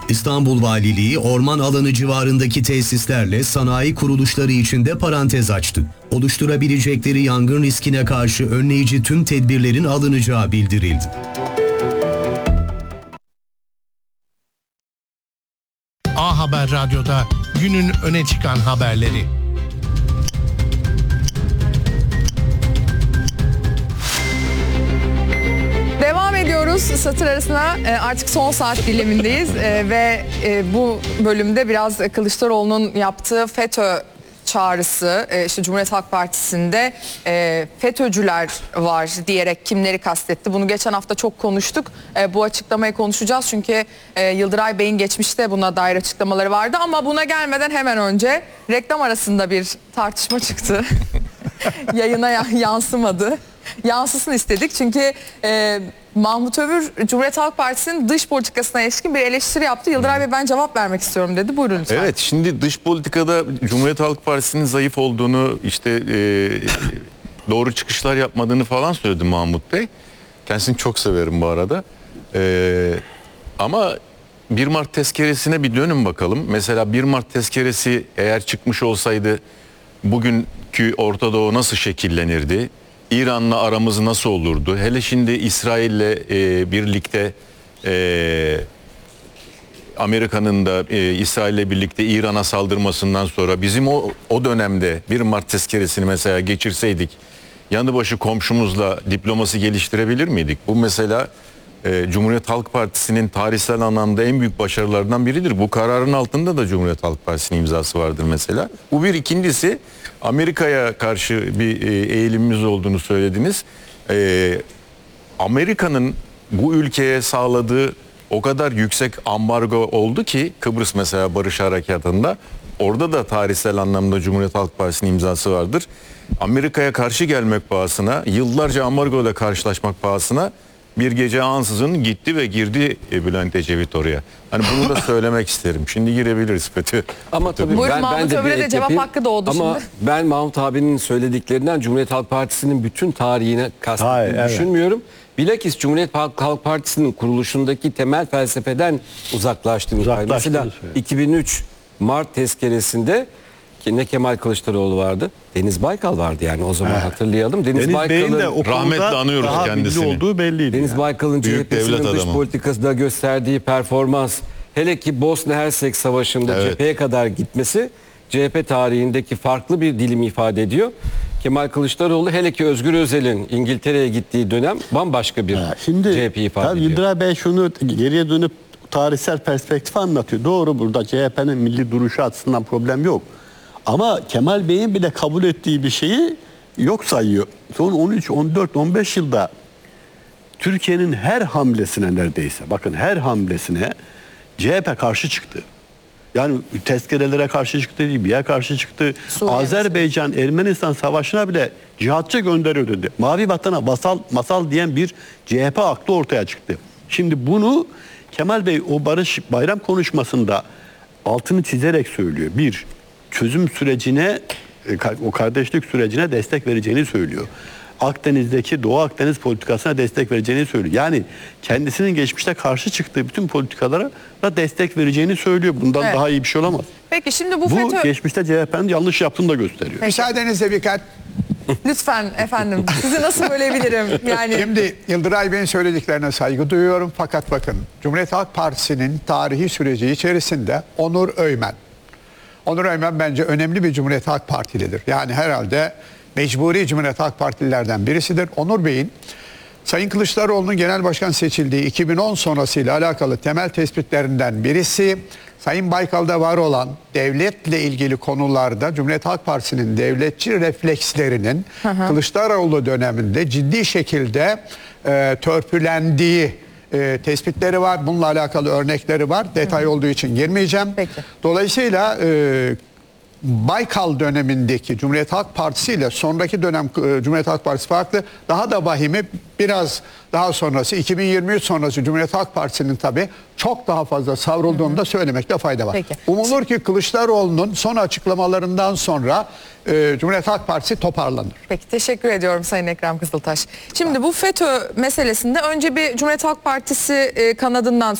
İstanbul Valiliği orman alanı civarındaki tesislerle sanayi kuruluşları için de parantez açtı. Oluşturabilecekleri yangın riskine karşı önleyici tüm tedbirlerin alınacağı bildirildi. A Haber Radyo'da günün öne çıkan haberleri. Devam ediyoruz satır arasına, artık son saat dilimindeyiz ve bu bölümde biraz Kılıçdaroğlu'nun yaptığı FETÖ çağrısı, işte Cumhuriyet Halk Partisi'nde FETÖ'cüler var diyerek kimleri kastetti? Bunu geçen hafta çok konuştuk. Bu açıklamayı konuşacağız çünkü Yıldıray Bey'in geçmişte buna dair açıklamaları vardı ama buna gelmeden hemen önce reklam arasında bir tartışma çıktı. Yayına yansımadı. Yansısın istedik çünkü Mahmut Övür Cumhuriyet Halk Partisi'nin dış politikasına ilişkin bir eleştiri yaptı. Yıldıray Bey ben cevap vermek istiyorum dedi. Buyurun lütfen. Evet, şimdi dış politikada Cumhuriyet Halk Partisi'nin zayıf olduğunu, işte doğru çıkışlar yapmadığını falan söyledi Mahmut Bey. Kendisini çok severim bu arada. Ama 1 Mart tezkeresine bir dönün bakalım. Mesela 1 Mart tezkeresi eğer çıkmış olsaydı bugünkü Orta Doğu nasıl şekillenirdi? İran'la aramız nasıl olurdu? Hele şimdi İsrail'le birlikte Amerika'nın da İsrail'le birlikte İran'a saldırmasından sonra bizim o dönemde 1 Mart tezkeresini mesela geçirseydik yanı başı komşumuzla diplomasi geliştirebilir miydik? Bu mesela Cumhuriyet Halk Partisi'nin tarihsel anlamda en büyük başarılarından biridir. Bu kararın altında da Cumhuriyet Halk Partisi'nin imzası vardır mesela. Bu bir. İkincisi, Amerika'ya karşı bir eğilimimiz olduğunu söylediniz. Amerika'nın bu ülkeye sağladığı o kadar yüksek ambargo oldu ki Kıbrıs mesela Barış Harekatı'nda, orada da tarihsel anlamda Cumhuriyet Halk Partisi'nin imzası vardır. Amerika'ya karşı gelmek pahasına, yıllarca ambargo ile karşılaşmak pahasına bir gece ansızın gitti ve girdi Bülent Ecevit oraya. Hani bunu da söylemek isterim. Şimdi girebiliriz FETÖ. Ama tabii Buyurun, ben Mahmut de Övür'e bir de cevap hakkı doğdu ama şimdi. ben Mahmut abinin söylediklerinden Cumhuriyet Halk Partisi'nin bütün tarihine kastettiğini düşünmüyorum. Bilakis Cumhuriyet Halk Partisi'nin kuruluşundaki temel felsefeden uzaklaştığını. Mesela 2003 Mart tezkeresinde ne Kemal Kılıçdaroğlu vardı, Deniz Baykal vardı, yani o zaman hatırlayalım. Deniz Baykal'ın rahmetle anıyoruz kendisini. Olduğu belliydi. Deniz Baykal'ın CHP'sinin dış politikasında gösterdiği performans, hele ki Bosna Hersek Savaşı'nda cepheye kadar gitmesi CHP tarihindeki farklı bir dilim ifade ediyor. Kemal Kılıçdaroğlu, hele ki Özgür Özel'in İngiltere'ye gittiği dönem bambaşka bir CHP ifade ediyor. Yıldıray Bey şunu geriye dönüp tarihsel perspektif anlatıyor. Doğru, burada CHP'nin milli duruşu açısından problem yok. Ama Kemal Bey'in bile kabul ettiği bir şeyi yok sayıyor. Son 13, 14, 15 yılda Türkiye'nin her hamlesine, neredeyse bakın her hamlesine CHP karşı çıktı. Yani tezkerelere karşı çıktı, Libya'ya karşı çıktı. Azerbaycan, Ermenistan savaşına bile cihatçı gönderiyor dedi. Mavi vatana masal diyen bir CHP aklı ortaya çıktı. Şimdi bunu Kemal Bey o Barış Bayram konuşmasında altını çizerek söylüyor. Bir, çözüm sürecine, o kardeşlik sürecine destek vereceğini söylüyor. Akdeniz'deki Doğu Akdeniz politikasına destek vereceğini söylüyor. Yani kendisinin geçmişte karşı çıktığı bütün politikalara da destek vereceğini söylüyor. Bundan daha iyi bir şey olamaz. Peki şimdi bu FETÖ... geçmişte CHP'nin yanlış yaptığını da gösteriyor. Müsaadenizle birkaç... Lütfen efendim, sizi nasıl bölebilirim? Yani... Şimdi Yıldıray Bey'in söylediklerine saygı duyuyorum. Fakat bakın, Cumhuriyet Halk Partisi'nin tarihi süreci içerisinde Onur Öymen bence önemli bir Cumhuriyet Halk Partilidir. Yani herhalde mecburi Cumhuriyet Halk Partililerden birisidir. Onur Bey'in Sayın Kılıçdaroğlu'nun genel başkan seçildiği 2010 sonrasıyla alakalı temel tespitlerinden birisi, Sayın Baykal'da var olan devletle ilgili konularda Cumhuriyet Halk Partisi'nin devletçi reflekslerinin Kılıçdaroğlu döneminde ciddi şekilde törpülendiği tespitleri var. Bununla alakalı örnekleri var. Detay olduğu için girmeyeceğim. Peki. Dolayısıyla Baykal dönemindeki Cumhuriyet Halk Partisi ile sonraki dönem Cumhuriyet Halk Partisi farklı. Daha da vahimi biraz daha sonrası 2023 sonrası Cumhuriyet Halk Partisi'nin tabii çok daha fazla savrulduğunu da söylemekte fayda var. Peki. Umulur ki Kılıçdaroğlu'nun son açıklamalarından sonra Cumhuriyet Halk Partisi toparlanır. Peki, teşekkür ediyorum Sayın Ekrem Kızıltaş. Şimdi bu FETÖ meselesinde önce bir Cumhuriyet Halk Partisi kanadından